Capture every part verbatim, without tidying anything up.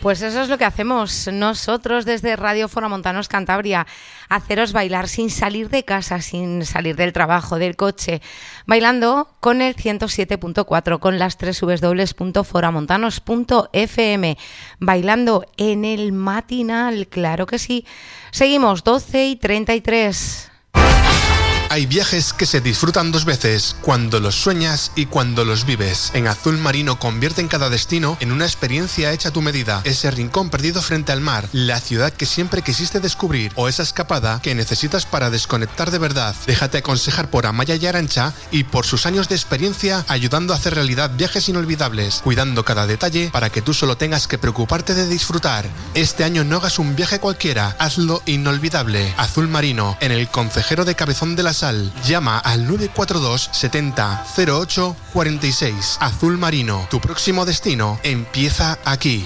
Pues eso es lo que hacemos nosotros desde Radio Foramontanos Cantabria, haceros bailar sin salir de casa, sin salir del trabajo, del coche, bailando con el ciento siete punto cuatro, con las doble u doble u doble u punto foramontanos punto efe eme, bailando en el matinal, claro que sí. Seguimos, doce y treinta y tres. Hay viajes que se disfrutan dos veces, cuando los sueñas y cuando los vives. En Azul Marino convierten cada destino en una experiencia hecha a tu medida. Ese rincón perdido frente al mar, la ciudad que siempre quisiste descubrir o esa escapada que necesitas para desconectar de verdad. Déjate aconsejar por Amaya y Arantxa y por sus años de experiencia ayudando a hacer realidad viajes inolvidables, cuidando cada detalle para que tú solo tengas que preocuparte de disfrutar. Este año no hagas un viaje cualquiera, hazlo inolvidable. Azul Marino, en el Concejero de Cabezón de la Sal. Llama al nueve cuatro dos setenta cero ocho cuarenta y seis. Azul Marino, tu próximo destino empieza aquí.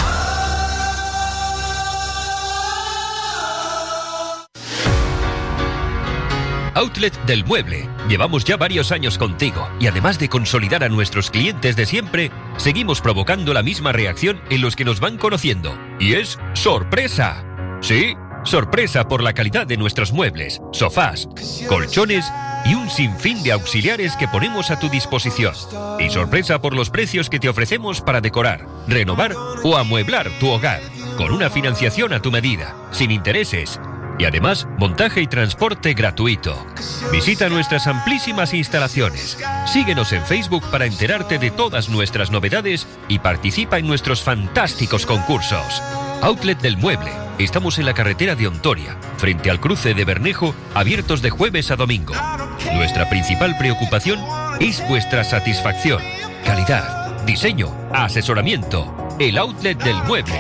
Outlet del Mueble. Llevamos ya varios años contigo y además de consolidar a nuestros clientes de siempre, seguimos provocando la misma reacción en los que nos van conociendo. Y es sorpresa. ¿Sí? Sorpresa por la calidad de nuestros muebles, sofás, colchones y un sinfín de auxiliares que ponemos a tu disposición. Y sorpresa por los precios que te ofrecemos para decorar, renovar o amueblar tu hogar, con una financiación a tu medida, sin intereses. Y además, montaje y transporte gratuito. Visita nuestras amplísimas instalaciones. Síguenos en Facebook para enterarte de todas nuestras novedades y participa en nuestros fantásticos concursos. Outlet del Mueble. Estamos en la carretera de Ontoria, frente al cruce de Bernejo, abiertos de jueves a domingo. Nuestra principal preocupación es vuestra satisfacción, calidad, diseño, asesoramiento. El Outlet del Mueble.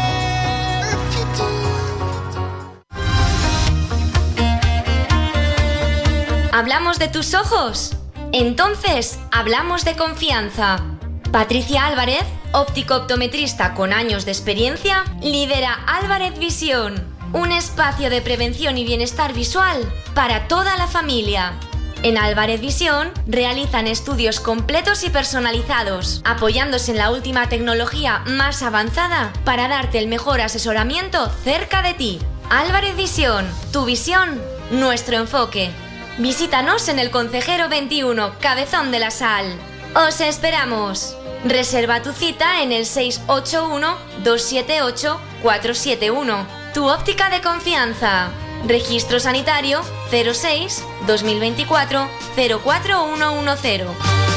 ¿Hablamos de tus ojos? Entonces, hablamos de confianza. Patricia Álvarez, óptico-optometrista con años de experiencia, lidera Álvarez Visión, un espacio de prevención y bienestar visual para toda la familia. En Álvarez Visión realizan estudios completos y personalizados, apoyándose en la última tecnología más avanzada para darte el mejor asesoramiento cerca de ti. Álvarez Visión, tu visión, nuestro enfoque. Visítanos en el Concejero veintiuno, Cabezón de la Sal. ¡Os esperamos! Reserva tu cita en el seis ocho uno, dos siete ocho, cuatro siete uno. Tu óptica de confianza. Registro sanitario cero seis dos mil veinticuatro cero cuatro uno uno cero.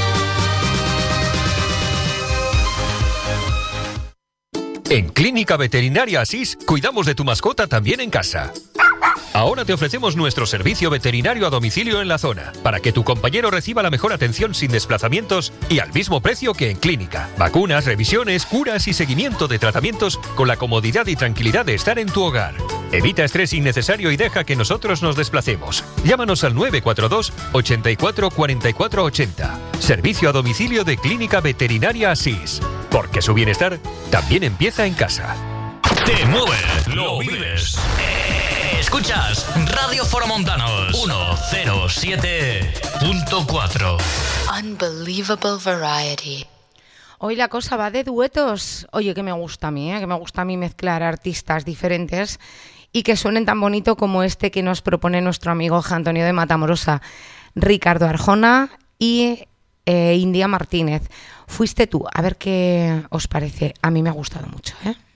En Clínica Veterinaria Asís cuidamos de tu mascota también en casa. Ahora te ofrecemos nuestro servicio veterinario a domicilio en la zona, para que tu compañero reciba la mejor atención sin desplazamientos y al mismo precio que en clínica. Vacunas, revisiones, curas y seguimiento de tratamientos con la comodidad y tranquilidad de estar en tu hogar. Evita estrés innecesario y deja que nosotros nos desplacemos. Llámanos al nueve cuatro dos ochenta y cuatro cuarenta y cuatro ochenta. Servicio a domicilio de Clínica Veterinaria Asís. Porque su bienestar también empieza en casa. Te mueves, lo vives. Escuchas Radio Foramontanos ciento siete punto cuatro. Unbelievable variety. Hoy la cosa va de duetos. Oye, que me gusta a mí, ¿eh? que me gusta a mí mezclar artistas diferentes y que suenen tan bonito como este que nos propone nuestro amigo Antonio de Matamorosa, Ricardo Arjona y eh, India Martínez. Fuiste tú, a ver qué os parece. A mí me ha gustado mucho, ¿eh?